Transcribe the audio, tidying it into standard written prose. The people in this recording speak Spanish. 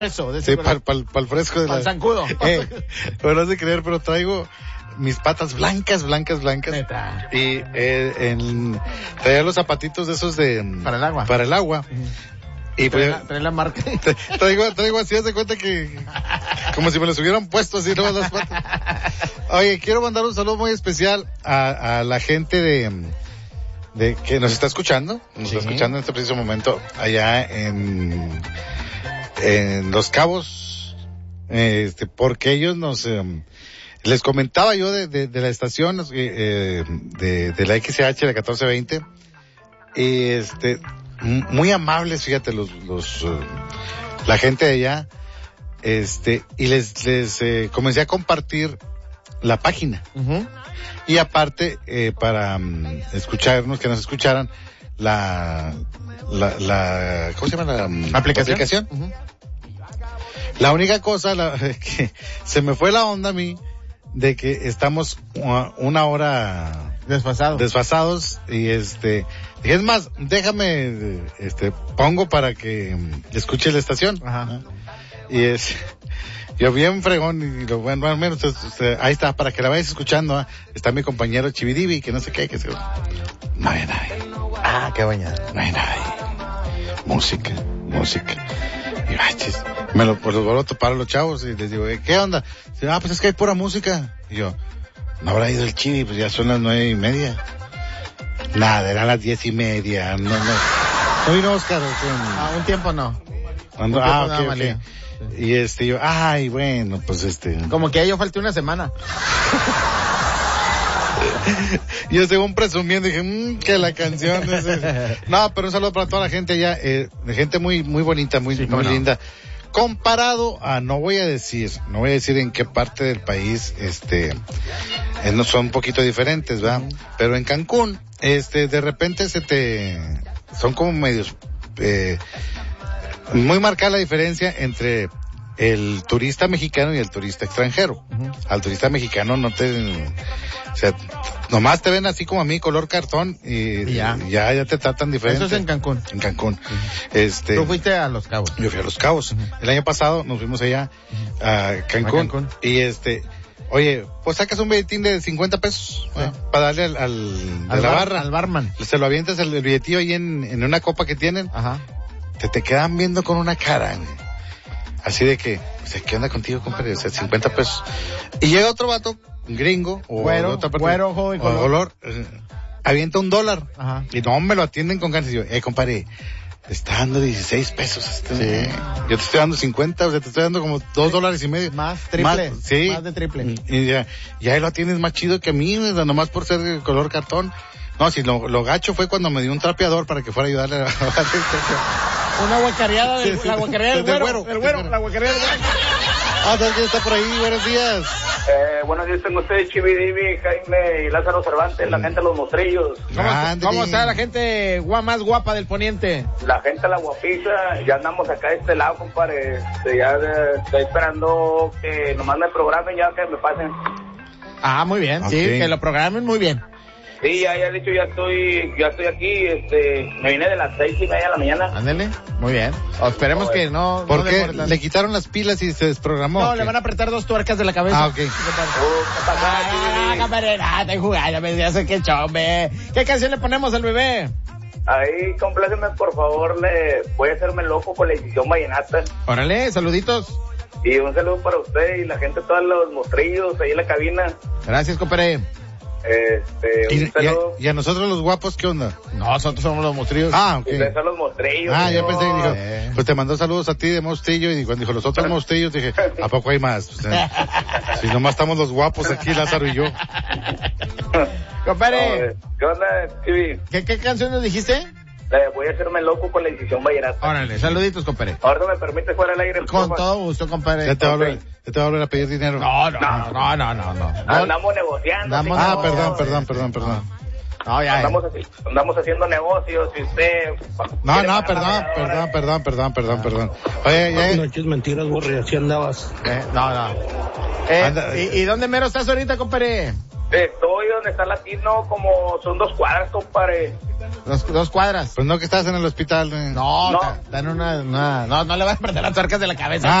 Eso, sí, para el fresco de el zancudo. Pero no sé creer, pero traigo mis patas blancas. Neta. Y traía los zapatitos de esos Para el agua. Para el agua. Y trae la marca. Traigo así, haz de cuenta que como si me los hubieran puesto así, ¿no? Las patas. Oye, quiero mandar un saludo muy especial a la gente de que nos está escuchando. Está escuchando en este preciso momento allá en Los Cabos, porque ellos les comentaba yo de la estación, de la XH, la 1420, y muy amables, fíjate, la gente de allá, y les comencé a compartir la página. Uh-huh. Y aparte, para escucharnos, que nos escucharan, ¿cómo se llama la aplicación? Uh-huh. La única cosa que se me fue la onda a mí de que estamos una hora desfasados y dije, es más, déjame pongo para que escuche la estación. Ajá. Y yo bien fregón y bueno, al menos ahí está, para que la vayas escuchando. Está mi compañero Chividivi, que no sé qué, no hay nadie. Ah, qué bañado. No hay nadie. Música. Y baches, me los vuelvo a topar a los chavos y les digo, ¿qué onda? Dice, pues es que hay pura música. Y yo, no habrá ido el Chivi, pues ya son las 9:30. Nada, eran las 10:30. No vino Oscar. Un tiempo no. Okay. Y yo, ay, bueno, pues como que a ellos falté una semana. Yo según presumiendo dije, que la canción No, pero un saludo para toda la gente allá, de gente muy, muy bonita, muy linda. Comparado a, no voy a decir en qué parte del país, no son un poquito diferentes, ¿verdad? Pero en Cancún, de repente son como medios, muy marcada la diferencia entre el turista mexicano y el turista extranjero. Uh-huh. Al turista mexicano nomás te ven así como a mí, color cartón, y ya te tratan diferente. Eso es en Cancún. En Cancún. Uh-huh. ¿Tú fuiste a Los Cabos? Yo fui a Los Cabos. Uh-huh. El año pasado nos fuimos allá a Cancún. Y oye, pues sacas un billetín de 50 pesos, sí, para darle la barra. Al barman. Se lo avientas el billetillo ahí en una copa que tienen. Ajá. Te quedan viendo con una cara, así de que, ¿qué onda contigo, compadre? 50 pesos. Y llega otro vato, un gringo, o de otra parte, güero, ojo de color, avienta $1. Ajá. Y no me lo atienden con ganas. Y yo, compadre, te está dando 16 pesos. Sí. Yo te estoy dando 50, o sea, te estoy dando como $2.50. Más triple. Sí. Más de triple. Y ya lo tienes más chido que a mí, nomás por ser de color cartón. No, si lo gacho fue cuando me dio un trapeador para que fuera a ayudarle a bajar una guacareada la guacareada del güero. El güero, la guacareada del güero. ¿Sabes quién está por ahí? Buenos días. Buenos días, tengo ustedes, Chividivi, Jaime y Lázaro Cervantes, la gente de Los Mostrillos. ¿Cómo está la gente más guapa del poniente? La gente la guapiza, ya andamos acá de este lado, compadre. Ya estoy esperando que nomás me programen, ya que me pasen. Ah, muy bien, okay. Sí, que lo programen muy bien. Sí, ya he dicho, ya estoy aquí, me vine de las 6:30 de la mañana. Ándale, muy bien. Esperemos que no. ¿Por qué? ¿Le quitaron las pilas y se desprogramó? No, le van a apretar 2 tuercas de la cabeza. Ah, ok. ¿Qué pasa? Camarera, te jugando, me decías que chombe. ¿Qué canción le ponemos al bebé? Ahí, compláceme, por favor, voy a hacerme loco con la edición vallenata. Órale, saluditos. Y un saludo para usted y la gente, todos los mostrillos ahí en la cabina. Gracias, compadre. ¿Y a nosotros los guapos qué onda? Nosotros somos los mostrillos. Ah, ok. Ustedes son los mostrillos. Ah, yo pensé que dijo, pues te mandó saludos a ti de mostrillo, y cuando dijo los otros mostrillos dije, ¿a poco hay más? Si nomás estamos los guapos aquí, Lázaro y yo. Compadre. ¿Qué onda, Chivi? ¿Qué canción nos dijiste? Voy a hacerme loco con la edición vallenata. Órale, saluditos, compadre. Ahora me permite fuera al aire. Con todo gusto, compadre. Ya te va a volver a pedir dinero. No. Andamos negociando. Perdón. No, ya. Andamos haciendo negocios y usted... Perdón. Oye, ya. No eches mentiras, Borre, así andabas. No. ¿Y dónde mero estás ahorita, compadre? Estoy donde está Latino, como son 2 cuadras, compadre. 2 cuadras. Pues no que estás en el hospital. No, No. dan no le vas a perder las tuercas de la cabeza.